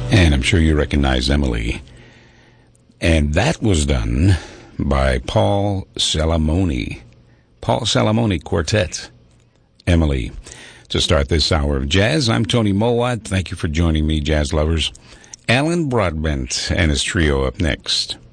And I'm sure you recognize Emily. And that was done by Paul Salamoni. Paul Salamoni Quartet. Emily. To start this hour of jazz, I'm Tony Mowat. Thank you for joining me, jazz lovers. Alan Broadbent and his trio up next.